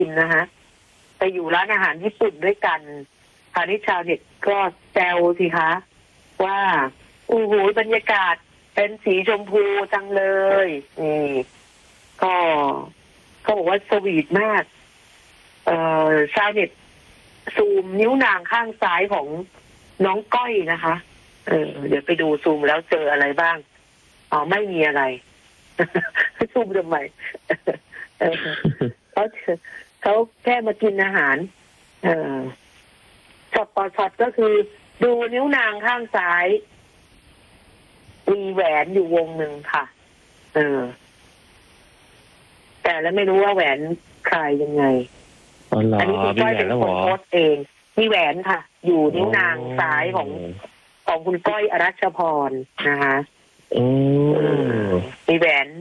กินนะฮะไปอยู่ร้านอาหารญี่ปุ่นด้วยกันคราวนี้ชาวเน็ตก็แซวสิคะว่าโอ้โหบรรยากาศเป็นสีชมพูจังเลยนี่ก็เขาบอกว่าสวีทมากชาวเน็ตซูมนิ้วนางข้างซ้ายของน้องก้อยนะคะเดี๋ยวไปดูซูมแล้วเจออะไรบ้างอ๋อไม่มีอะไรซูมทำไมเขาแค่มากินอาหารช็อตต่อช็อตก็คือดูนิ้วนางข้างซ้ายมีแหวนอยู่วงหนึ่งค่ะแต่แล้วไม่รู้ว่าแหวนใครยังไงอันนี้คุณก้อยเป็นคนโพสต์เองมีแหวนค่ะอยู่นิ้วนางซ้ายของคุณก้อยอรัชพรนะคะมีแหวน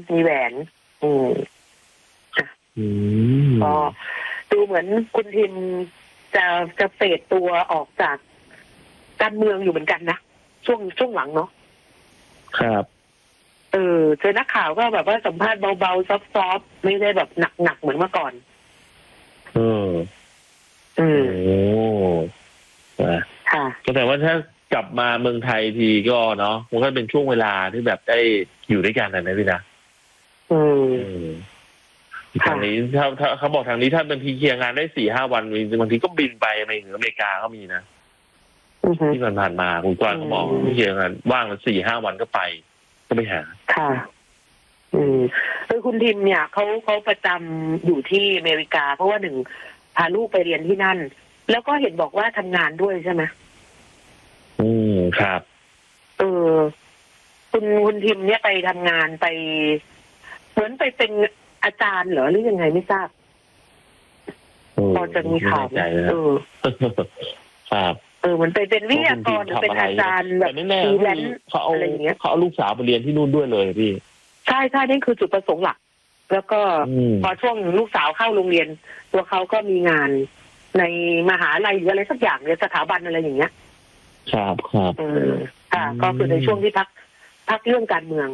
ก็ดูเหมือนคุณทิมจะเฟดตัวออกจากการเมืองอยู่เหมือนกันนะช่วงหลังเนาะครับเจอนักข่าวก็แบบว่าสัมภาษณ์เบาๆซอฟๆไม่ได้แบบหนักเหมือนเมื่อก่อนค่ะแต่ว่าถ้ากลับมาเมืองไทยทีก็เนาะมันก็เป็นช่วงเวลาที่แบบได้อยู่ด้วยกันนะพี่นะทางนี้ถ้าเขาบอกทางนี้ถ้าบางทีเคลียร์งานได้4-5 วันบางทีก็บินไปอเมริกาก็มีนะที่ผ่านมาคุณก้อยเขาบอกเคลียร์งานว่างแล้ว4-5 วันก็ไปหาค่ะคือคุณทิมเนี่ยเขาประจำอยู่ที่อเมริกาเพราะว่าพาลูกไปเรียนที่นั่นแล้วก็เห็นบอกว่าทำงานด้วยใช่ไหมครับคุณทิมเนี่ยไปทำงานไปเหมือนไปเป็นอาจารย์เหรอหรือยังไงไม่ทราบพอจะมีข่าวครับเหมือนไปเป็นวิทยากรหรือเป็นอาจารย์แบบฟรีแลนซ์อะไรอย่างเงี้ยเขาเอาลูกสาวไปเรียนที่นู่นด้วยเลยพี่ใช่นี่คือจุดประสงค์หลักแล้วก็พอช่วงลูกสาวเข้าโรงเรียนตัวเขาก็มีงานในมหาลัยหรืออะไรสักอย่างในสถาบันอะไรอย่างเงี้ยครับค่ะก็คือในช่วงที่พักเรื่องการเมือง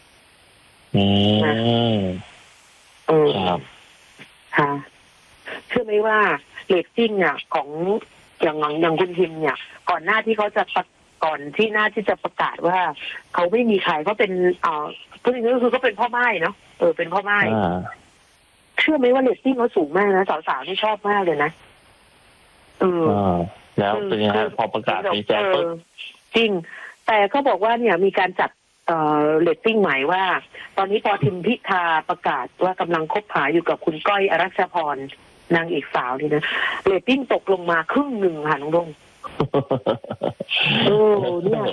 ครับค่ะเชื่อไหมว่าเรตติ้งเนี่ยของอย่างคุณทิมเนี่ยก่อนหน้าที่เขาจะก่อนที่หน้าที่จะประกาศว่าเขาไม่มีใครเขาเป็นพูดง่ายๆคือเขาเป็นพ่อไม้เนาะเป็นพ่อไม้เชื่อไหมว่าเรตติ้งเขาสูงมากนะสาวๆที่ชอบมากเลยนะแล้วเป็นยังไงพอประกาศมีแจ้งปุ๊บจริงแต่ก็บอกว่าเนี่ยมีการจัดเรตติ้งใหม่ว่าตอนนี้พอทิมพิธาประกาศว่ากำลังคบหาอยู่กับคุณก้อยอรัชพรนางเอกสาวนี่นะเรตติ้งตกลงมาครึ่งหนึ่งค่ะน้องดงเนี่ย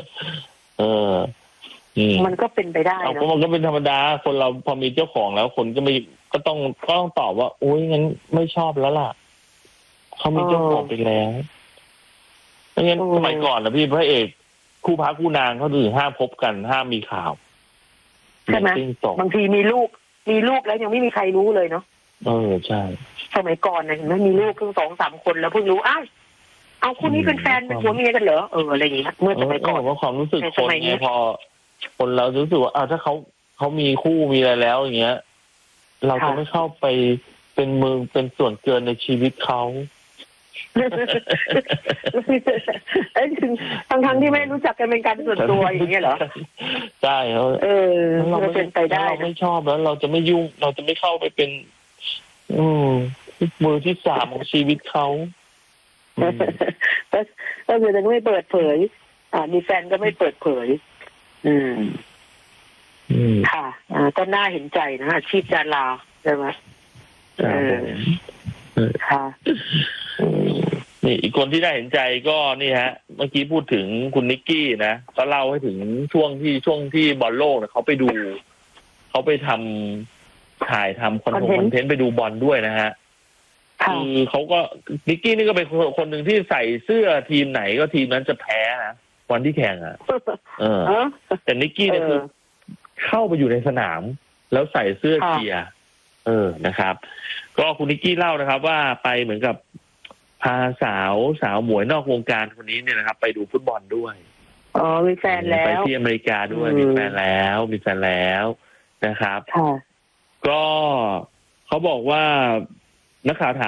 มันก็เป็นไปได้นะมันก็เป็นธรรมดาคนเราพอมีเจ้าของแล้วคนก็ต้องตอบว่าโอ๊ยงั้นไม่ชอบแล้วล่ะเขามีเจ้าของไปแล้วไม่งั้นสมัยก่อนนะพี่พระเอกคู่พระคู่นางเขาถึงห้ามคบกันห้ามมีข่าวใช่ไหมบางทีมีลูกแล้วยังไม่มีใครรู้เลยเนาะใช่สมัยก่อนนะเห็นไหมมีลูกเพิ่ง2-3 คนแล้วเพิ่งรู้เอาคู่นี้เป็นแฟนเป็นผัวเมียกันเหรออะไรอย่างเงี้ยเมื่อสมัยก่อนว่าความรู้สึกคนไงพอคนเรารู้สึกว่าถ้าเขามีคู่มีอะไรแล้วอย่างเงี้ยเราจะไม่เข้าไปเป็นมือเป็นส่วนเกินในชีวิตเขาทั้งที่ไม่รู้จักกันเป็นการส่วนตัวอย่างเงี้ยเหรอใช่เราเป็นไปได้เราไม่ชอบแล้วเราจะไม่ยุ่งเราจะไม่เข้าไปเป็นมือที่3ของชีวิตเขาก็คือจะไม่เปิดเผยมีแฟนก็ไม่เปิดเผยค่ะก็น่าเห็นใจนะอาชีพดาราใช่ไหมค่ะนี่อีกคนที่ได้เห็นใจก็นี่ฮะเมื่อกี้พูดถึงคุณนิกกี้นะเขาเล่าให้ถึงช่วงที่บอลโลกเขาไปดูเขาไปถ่ายทำคอนเทนต์ไปดูบอลด้วยนะฮะคือเขาก็นิกกี้นี่ก็เป็นคนหนึ่งที่ใส่เสื้อทีมไหนก็ทีมนั้นจะแพ้นะวันที่แข่งแต่นิกกี้เนี่ยคือเข้าไปอยู่ในสนามแล้วใส่เสื้อเชียร์นะครับก็คุณนิกกี้เล่านะครับว่าไปเหมือนกับพาสาวหมวยนอกวงการคนนี้เนี่ยนะครับไปดูฟุตบอลด้วยมีแฟนแล้วไปที่อเมริกาด้วยมีแฟนแล้วนะครับก็เขาบอกว่านักข่าวถาม